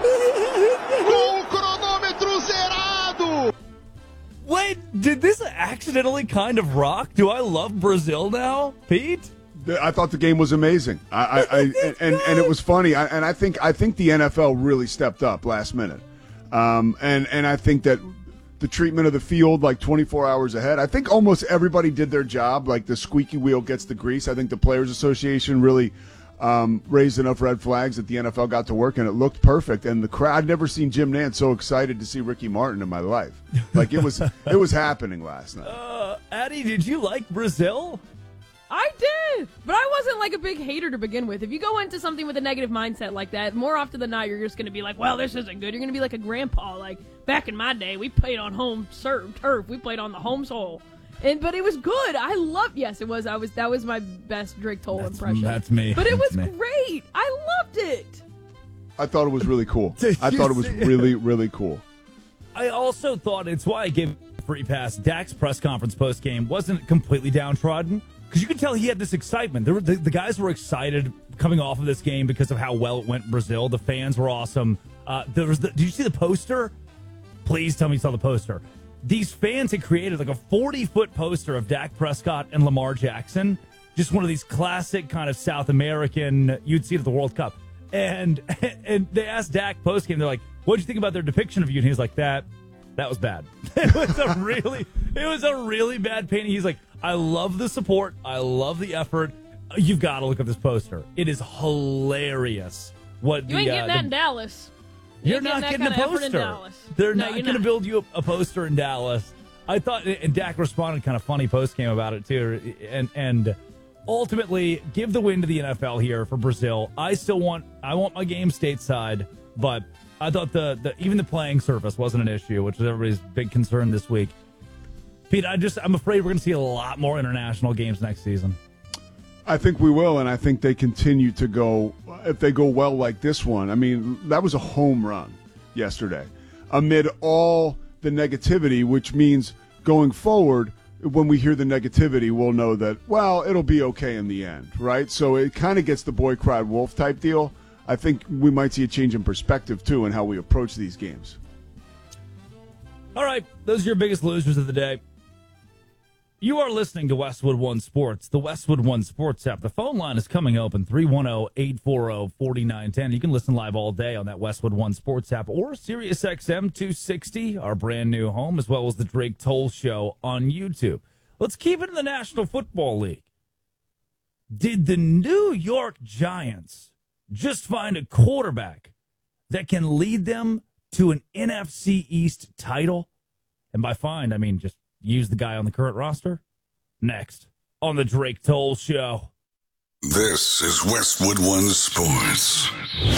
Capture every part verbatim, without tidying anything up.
Com o cronômetro zerado! Wait, did this accidentally kind of rock? Do I love Brazil now, Pete? I thought the game was amazing. I, I, I and, and it was funny. I, and I think I think the N F L really stepped up last minute. Um, and and I think that the treatment of the field like twenty-four hours ahead. I think almost everybody did their job. Like the squeaky wheel gets the grease. I think the Players Association really um, raised enough red flags that the N F L got to work, and it looked perfect. And the crowd, I'd never seen Jim Nantz so excited to see Ricky Martin in my life. Like it was it was happening last night. Uh, Addie, did you like Brazil? I did, but I wasn't like a big hater to begin with. If you go into something with a negative mindset like that, more often than not, you're just going to be like, well, this isn't good. You're going to be like a grandpa. Like, back in my day, we played on home serve, turf. We played on the home soil. And, but it was good. I loved, yes, it was. I was, that was my best Drake Toll that's, impression. That's me. But it that's was me. great. I loved it. I thought it was really cool. I thought it was really, really cool. I also thought it's why I gave free pass. Dak's press conference post game wasn't completely downtrodden. Because you could tell he had this excitement. There were, the, the guys were excited coming off of this game because of how well it went in Brazil. The fans were awesome. Uh, there was the, did you see the poster? Please tell me you saw the poster. These fans had created like a forty-foot poster of Dak Prescott and Lamar Jackson. Just one of these classic kind of South American, you'd see it at the World Cup. And and they asked Dak post-game, they're like, what'd you think about their depiction of you? And he was like, that, that was bad. It was a really, it was a really bad painting. He's like, I love the support. I love the effort. You've got to look at this poster. It is hilarious. What You the, ain't getting uh, that the, in Dallas. You You're ain't not getting getting that a kind of effort in poster. Dallas. They're No, not you're going to not. build you a, a poster in Dallas. I thought, and Dak responded kind of funny post game about it too, and and ultimately give the win to the N F L here for Brazil. I still want, I want my game stateside, but I thought the, the even the playing surface wasn't an issue, which was everybody's big concern this week. Pete, I just I'm afraid we're going to see a lot more international games next season. I think we will, and I think they continue to go, if they go well like this one. I mean, that was a home run yesterday amid all the negativity, which means going forward, when we hear the negativity, we'll know that, well, it'll be okay in the end, right? So it kind of gets the boy cried wolf type deal. I think we might see a change in perspective, too, in how we approach these games. All right, those are your biggest losers of the day. You are listening to Westwood One Sports, the Westwood One Sports app. The phone line is coming open, three one zero, eight four zero, four nine one zero. You can listen live all day on that Westwood One Sports app or Sirius X M two sixty, our brand new home, as well as the Drake Toll Show on YouTube. Let's keep it in the National Football League. Did the New York Giants just find a quarterback that can lead them to an N F C East title? And by find, I mean just use the guy on the current roster? Next on the Drake Toll Show. This is Westwood One Sports.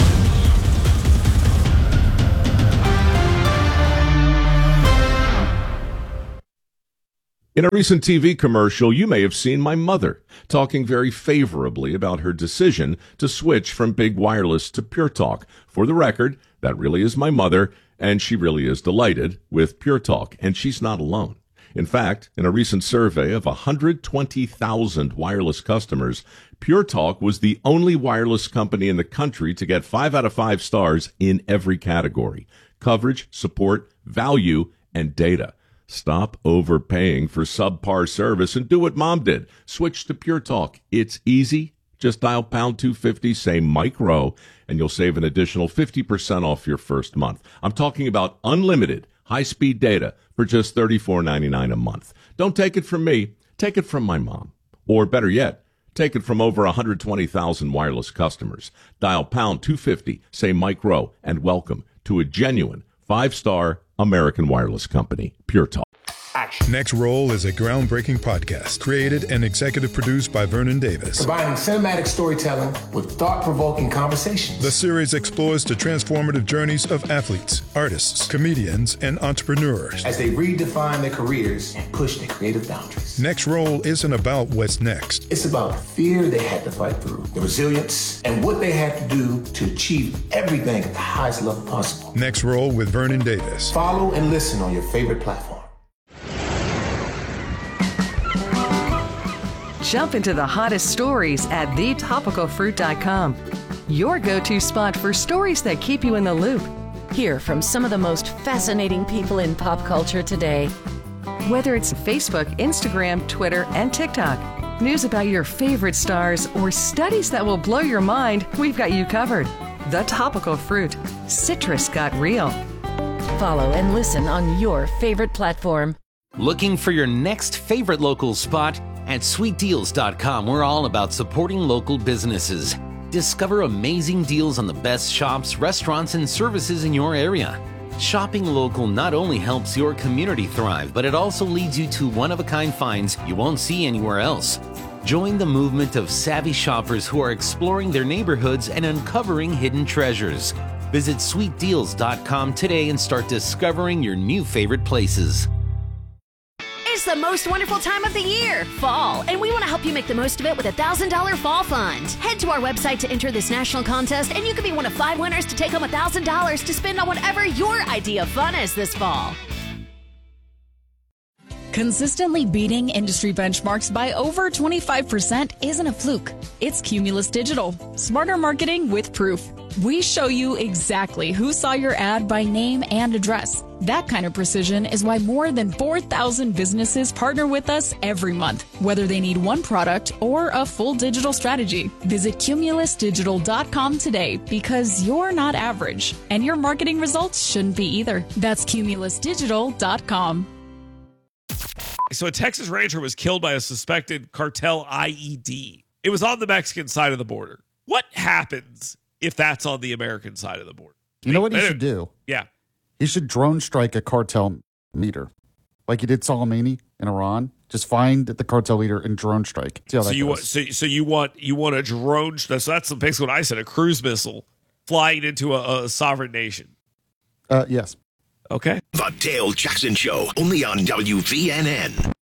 In a recent T V commercial, you may have seen my mother talking very favorably about her decision to switch from Big Wireless to Pure Talk. For the record, that really is my mother, and she really is delighted with Pure Talk, and she's not alone. In fact, in a recent survey of one hundred twenty thousand wireless customers, Pure Talk was the only wireless company in the country to get five out of five stars in every category: coverage, support, value, and data. Stop overpaying for subpar service and do what Mom did. Switch to Pure Talk. It's easy. Just dial pound two fifty, say Mike Rowe, and you'll save an additional fifty percent off your first month. I'm talking about unlimited high-speed data for just thirty-four ninety-nine a month. Don't take it from me. Take it from my mom. Or better yet, take it from over one hundred twenty thousand wireless customers. Dial pound two fifty, say Mike Rowe, and welcome to a genuine five-star American wireless company, Pure Talk. Next Roll is a groundbreaking podcast created and executive produced by Vernon Davis. Combining cinematic storytelling with thought-provoking conversations. The series explores the transformative journeys of athletes, artists, comedians, and entrepreneurs as they redefine their careers and push their creative boundaries. Next Roll isn't about what's next. It's about the fear they had to fight through, the resilience, and what they had to do to achieve everything at the highest level possible. Next Roll with Vernon Davis. Follow and listen on your favorite platform. Jump into the hottest stories at the topical fruit dot com. Your go-to spot for stories that keep you in the loop. Hear from some of the most fascinating people in pop culture today. Whether it's Facebook, Instagram, Twitter, and TikTok, news about your favorite stars, or studies that will blow your mind, we've got you covered. The Topical Fruit. Citrus got real. Follow and listen on your favorite platform. Looking for your next favorite local spot? At sweet deals dot com, we're all about supporting local businesses. Discover amazing deals on the best shops, restaurants, and services in your area. Shopping local not only helps your community thrive, but it also leads you to one-of-a-kind finds you won't see anywhere else. Join the movement of savvy shoppers who are exploring their neighborhoods and uncovering hidden treasures. Visit sweet deals dot com today and start discovering your new favorite places. It's the most wonderful time of the year, fall, and we want to help you make the most of it with a one thousand dollars fall fund. Head to our website to enter this national contest, and you could be one of five winners to take home one thousand dollars to spend on whatever your idea of fun is this fall. Consistently beating industry benchmarks by over twenty-five percent isn't a fluke. It's Cumulus Digital. Smarter marketing with proof. We show you exactly who saw your ad by name and address. That kind of precision is why more than four thousand businesses partner with us every month, whether they need one product or a full digital strategy. Visit cumulus digital dot com today because you're not average, and your marketing results shouldn't be either. That's cumulus digital dot com. So a Texas rancher was killed by a suspected cartel I E D. It was on the Mexican side of the border. What happens if that's on the American side of the border? You know what he should do? Yeah. He should drone strike a cartel meter, like he did Soleimani in Iran. Just find the cartel leader and drone strike. See how so that you goes. want so, so you want you want a drone? So that's basically what I said. A cruise missile flying into a, a sovereign nation. Uh, yes. Okay. The Dale Jackson Show, only on W V N N.